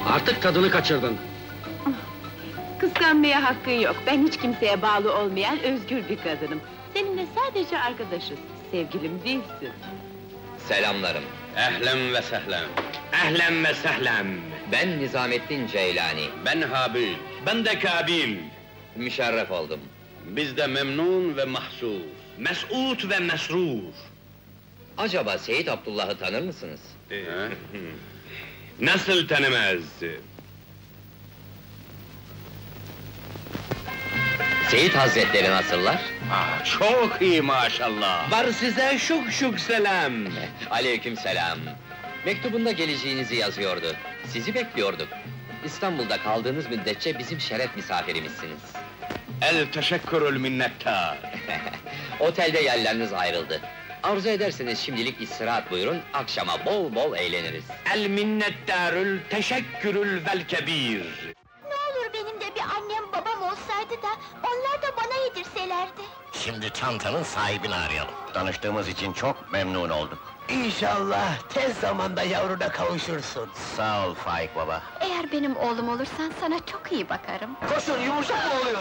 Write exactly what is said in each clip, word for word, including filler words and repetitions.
Artık tadını kaçırdın. Kıskanmaya hakkın yok. Ben hiç kimseye bağlı olmayan özgür bir kadınım. Seninle sadece arkadaşız. Sevgilim değilsin. Selamlarım. Ehlen ve sehlen. Ehlen ve sehlen. Ben Nizamettin Ceylani. Ben Habil. Ben de Kabil. Müşerref oldum. Biz de memnun ve mahsus. Mes'ud ve mesrur. Acaba Seyit Abdullah'ı tanır mısınız? Nasıl tanımaz? Seyit Hazretleri nasıllar? Ah, çok iyi maşallah. Var size şuk şuk selam. Aleyküm selam. Mektubunda geleceğinizi yazıyordu. Sizi bekliyorduk. İstanbul'da kaldığınız müddetçe bizim şeref misafirimizsiniz. El teşekkürül minnettar. Otelde yerleriniz ayrıldı. Arzu ederseniz şimdilik istirahat buyurun, akşama bol bol eğleniriz. El minnettarül teşekkürül vel kebir. Ne olur benim de bir annem babam olsaydı da onlar da bana yedirselerdi. Şimdi çantanın sahibini arayalım. Tanıştığımız için çok memnun olduk. İnşallah tez zamanda yavruna kavuşursun. Sağ ol Faik baba. Eğer benim oğlum olursan sana çok iyi bakarım. Koşun, yumuşak mı oluyor?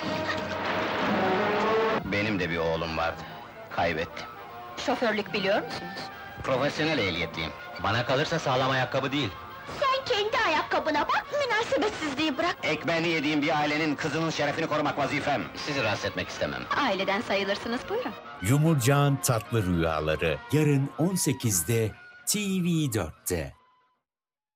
Benim de bir oğlum vardı. Kaybettim. Şoförlük biliyor musunuz? Profesyonel ehliyetliyim. Bana kalırsa sağlam ayakkabı değil. Sen kendi ayakkabına bak, münasebetsizliği bırak. Ekmeğini yediğim bir ailenin kızının şerefini korumak vazifem. Sizi rahatsız etmek istemem. Aileden sayılırsınız, buyurun. Yumurcağın Tatlı Rüyaları yarın on sekizde T V dörtte.